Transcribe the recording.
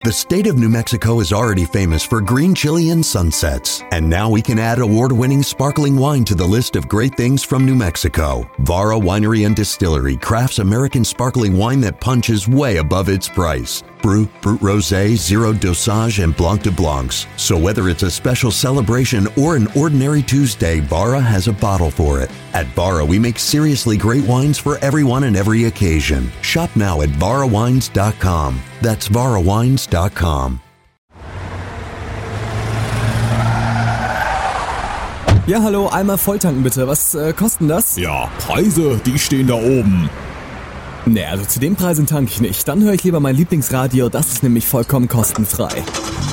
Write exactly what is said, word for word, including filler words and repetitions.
The state of New Mexico is already famous for green chili and sunsets. And now we can add award-winning sparkling wine to the list of great things from New Mexico. Vara Winery and Distillery crafts American sparkling wine that punches way above its price. Brut, Brut Rosé, Zero Dosage, and Blanc de Blancs. So whether it's a special celebration or an ordinary Tuesday, Vara has a bottle for it. At Vara, we make seriously great wines for everyone and every occasion. Shop now at vara wines dot com. That's vara wines dot com. Ja, hallo, einmal volltanken bitte. Was äh, kosten das? Ja, Preise, die stehen da oben. Nee, also zu den Preisen tanke ich nicht. Dann höre ich lieber mein Lieblingsradio, das ist nämlich vollkommen kostenfrei.